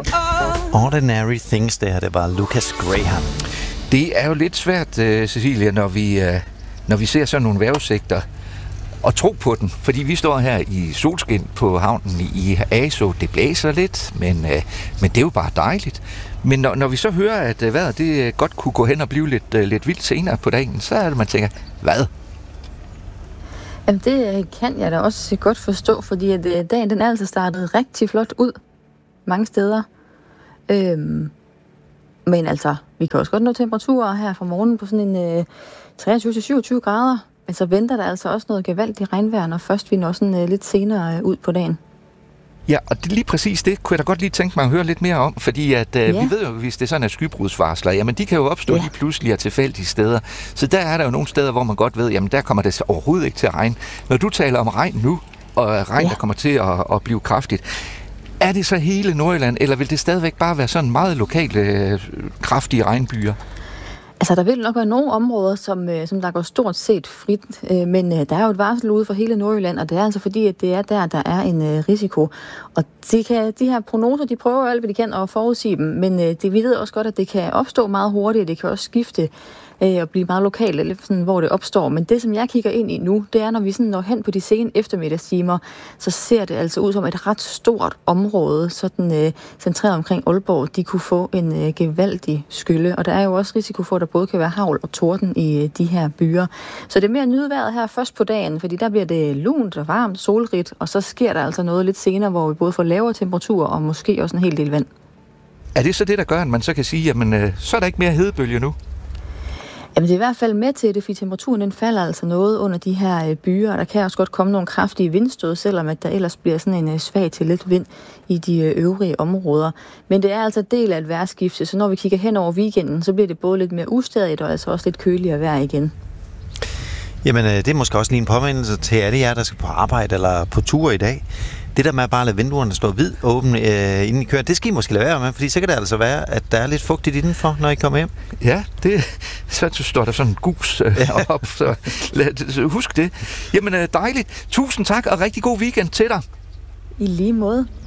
Ordinary Things, det var Lucas Graham. Det er jo lidt svært, Cecilia, når vi ser sådan nogle vejrudsigter, og tro på den, fordi vi står her i solskin på havnen i Aso. Det blæser lidt, men det er jo bare dejligt. Men når vi så hører, at vejret det godt kunne gå hen og blive lidt vildt senere på dagen, så er det, man tænker, hvad? Jamen, det kan jeg da også godt forstå, fordi at dagen den er altså startet rigtig flot ud mange steder. Men altså, vi kan også godt nå temperaturer her fra morgenen på sådan en 23-27 grader. Men så venter der altså også noget gevaldigt regnvejr, når først vi når sådan lidt senere ud på dagen. Ja, og det, lige præcis det kunne jeg da godt lige tænke mig at høre lidt mere om, fordi at, vi ved jo, hvis det er sådan, at skybrudsvarsler, jamen de kan jo opstå lige pludselig og tilfældige steder. Så der er der jo nogle steder, hvor man godt ved, jamen der kommer det overhovedet ikke til at regne. Når du taler om regn nu, og regn, der kommer til at blive kraftigt, er det så hele Nordjylland, eller vil det stadigvæk bare være sådan meget lokale, kraftige regnbyer? Altså, der vil nok være nogle områder, som der går stort set frit, men der er jo et varsel ude for hele Nordjylland, og det er altså fordi, at det er der er en risiko. Og de her prognoser, de prøver jo alt, hvad de kan at forudsige dem, men vi ved også godt, at det kan opstå meget hurtigt, det kan også skifte og blive meget lokalt, eller sådan, hvor det opstår. Men det, som jeg kigger ind i nu, det er, når vi sådan når hen på de sene eftermiddagstimer, så ser det altså ud som et ret stort område, sådan centreret omkring Aalborg, de kunne få en gevaldig skylle. Og der er jo også risiko for, at der både kan være hagl og torden i de her byer. Så det er mere nyde vejret her først på dagen, fordi der bliver det lunt og varmt, solrigt, og så sker der altså noget lidt senere, hvor vi både får lavere temperaturer og måske også en hel del vand. Er det så det, der gør, at man så kan sige, jamen så er der ikke mere hedebølge nu? Jamen det er i hvert fald med til det, fordi temperaturen den falder altså noget under de her byer, og der kan også godt komme nogle kraftige vindstød, selvom at der ellers bliver sådan en svag til lidt vind i de øvrige områder. Men det er altså del af et vejrskifte, så når vi kigger hen over weekenden, så bliver det både lidt mere ustadigt og altså også lidt køligere vejr igen. Jamen det er måske også lige en påmindelse til alle jer, der skal på arbejde eller på tur i dag. Det der med at bare lade vinduerne stå åbne inden I kører, det skal I måske lade være med, fordi så kan det altså være, at der er lidt fugtigt indenfor, når I kommer hjem. Ja, så står der sådan en gus op, så husk det. Jamen dejligt. Tusind tak, og rigtig god weekend til dig. I lige måde.